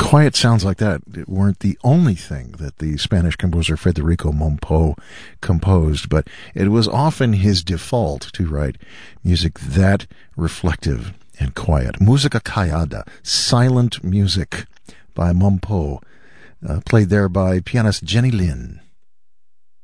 quiet sounds like that weren't the only thing that the Spanish composer Federico Mompou composed, but it was often his default to write music that reflective and quiet. Música callada, silent music by Mompou, played there by pianist Jenny Lin.